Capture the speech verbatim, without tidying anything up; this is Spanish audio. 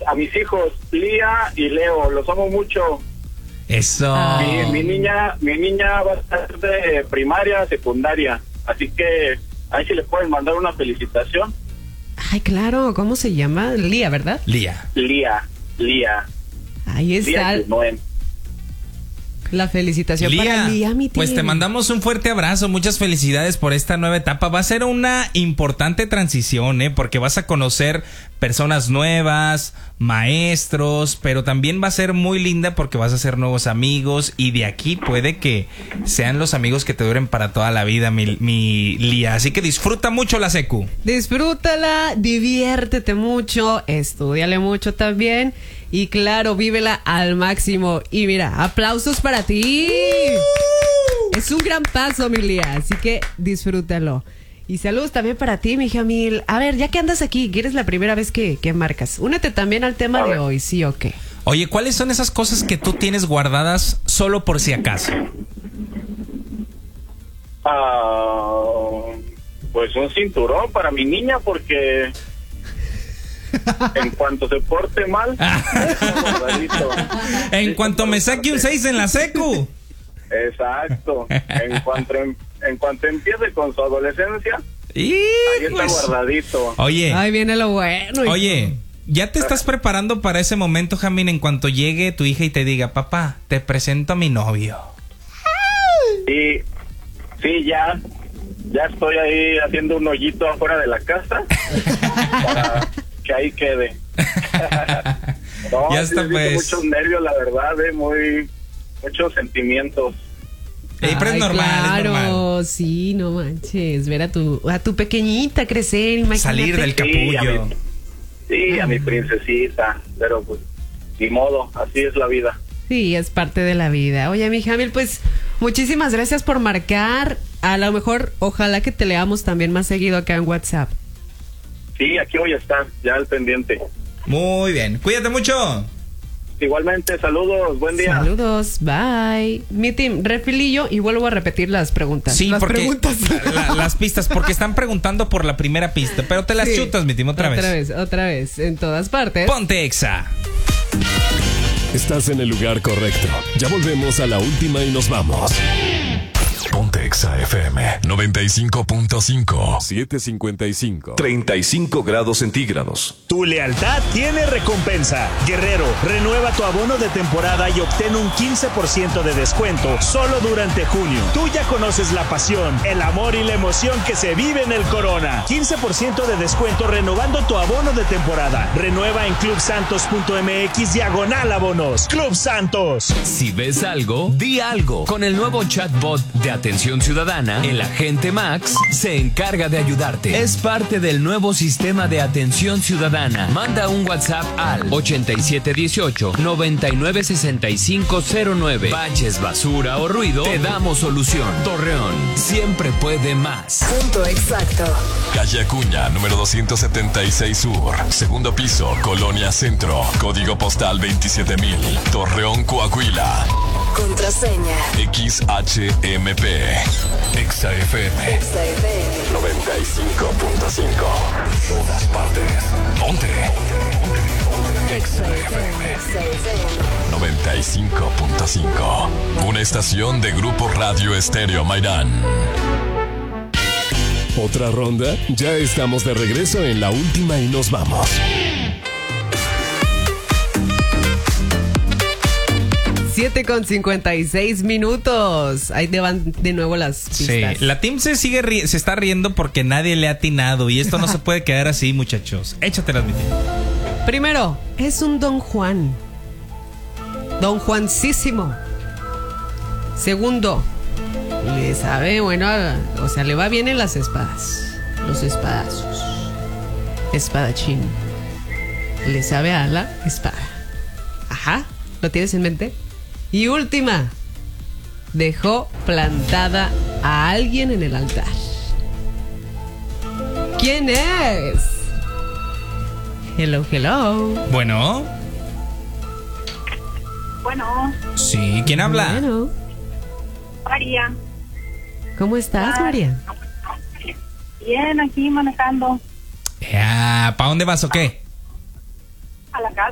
a mis hijos, Lía y Leo, los amo mucho. Eso. Mi, mi niña, mi niña va a estar de primaria, secundaria, así que ahí sí les pueden mandar una felicitación. Ay, claro, ¿cómo se llama? Lía, ¿verdad? Lía. Lía, Lía. Ahí está. Lía Noé. La felicitación Lía, para Lía, mi pues te mandamos un fuerte abrazo, muchas felicidades por esta nueva etapa. Va a ser una importante transición, ¿eh? Porque vas a conocer personas nuevas, maestros, pero también va a ser muy linda porque vas a hacer nuevos amigos y de aquí puede que sean los amigos que te duren para toda la vida, mi, mi Lía. Así que disfruta mucho la secu. Disfrútala, diviértete mucho, estúdiale mucho también. Y claro, vívela al máximo. Y mira, aplausos para ti. Uh. Es un gran paso, mi Lía. Así que disfrútalo. Y saludos también para ti, mi Jamil. A ver, ya que andas aquí, que eres la primera vez que, que marcas, únete también al tema de hoy, ¿sí o qué? Oye, ¿cuáles son esas cosas que tú tienes guardadas solo por si acaso? Ah, pues un cinturón para mi niña porque... en cuanto se porte mal, en cuanto me saque un seis en la secu. Exacto. En cuanto en, en cuanto empiece con su adolescencia, y ahí está pues, guardadito. Oye. Ahí viene lo bueno. Oye, ¿ya te estás preparando para ese momento, Jamín, en cuanto llegue tu hija y te diga, papá, te presento a mi novio? Sí, sí, ya. Ya estoy ahí haciendo un hoyito afuera de la casa para que ahí quede. No, ya está, sí, pues. Muchos nervios, la verdad, eh, muy muchos sentimientos. Ey, pero es Ay, normal, claro, es normal. Sí, no manches, ver a tu a tu pequeñita crecer, imagínate. Salir del capullo. Sí, a mi, sí, a mi princesita, pero pues ni modo, así es la vida. Sí, es parte de la vida. Oye, mi Jamil, pues muchísimas gracias por marcar. A lo mejor, ojalá que te leamos también más seguido acá en WhatsApp. Sí, aquí voy a estar, ya al pendiente. Muy bien, cuídate mucho. Igualmente, saludos, buen día. Saludos, bye. Mi team, refilillo y vuelvo a repetir las preguntas. Sí, las porque preguntas. La, la, las pistas, porque están preguntando por la primera pista, pero te las Sí. chutas, mi team, otra, otra vez. vez. Otra vez, en todas partes. Ponte Exa. Estás en el lugar correcto. Ya volvemos a la última y nos vamos. Ponte Exa F M noventa y cinco punto cinco. setecientos cincuenta y cinco. treinta y cinco grados centígrados. Tu lealtad tiene recompensa. Guerrero, renueva tu abono de temporada y obtén un quince por ciento de descuento solo durante junio. Tú ya conoces la pasión, el amor y la emoción que se vive en el Corona. quince por ciento de descuento renovando tu abono de temporada. Renueva en club santos punto m x diagonal abonos. Club Santos. Si ves algo, di algo. Con el nuevo chatbot de Atención Ciudadana, el agente Max se encarga de ayudarte. Es parte del nuevo sistema de Atención Ciudadana. Manda un WhatsApp al ochenta y siete dieciocho noventa y nueve sesenta y cinco cero nueve. Baches, basura o ruido, te damos solución. Torreón siempre puede más. Punto exacto. Calle Acuña, número doscientos setenta y seis Sur. Segundo piso, Colonia Centro. Código postal veintisiete mil. Torreón, Coahuila. Contraseña. X H M P. Exa F M. Exa F M. noventa y cinco punto cinco. Todas partes. Ponte. Exa F M. noventa y cinco punto cinco. Una estación de Grupo Radio Estéreo Mairán. ¿Otra ronda? Ya estamos de regreso en la última y nos vamos. siete con cincuenta y seis minutos. Ahí te van de nuevo las pistas. Sí, la team se sigue ri- se está riendo porque nadie le ha atinado y esto no se puede quedar así, muchachos. Échatelas, mi team. Primero, es un Don Juan. Don Juancísimo. Segundo, le sabe, bueno, o sea, le va bien en las espadas. Los espadazos. Espadachín. Le sabe a la espada. Ajá, ¿lo tienes en mente? Y última, dejó plantada a alguien en el altar. ¿Quién es? Hello, hello. Bueno. Bueno. Sí, ¿quién habla? Bueno. María. ¿Cómo estás, María? Bien, aquí manejando Ah, ¿para dónde vas o qué? a la casa.